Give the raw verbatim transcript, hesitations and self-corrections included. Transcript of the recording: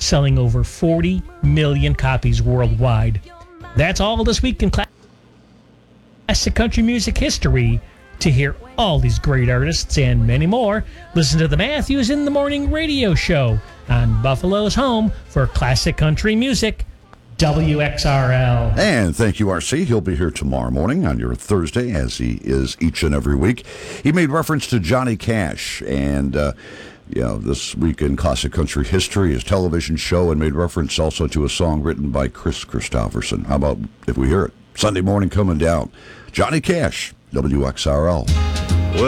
selling over forty million copies worldwide. That's all this week in classic country music history. To hear all these great artists and many more, listen to the Matthews in the Morning radio show on Buffalo's home for classic country music, W X R L. And thank you, R C. He'll be here tomorrow morning on your Thursday, as he is each and every week. He made reference to Johnny Cash, and uh, you know, this week in classic country history, his television show, and made reference also to a song written by Chris Christopherson. How about if we hear it? Sunday morning coming down. Johnny Cash, W X R L.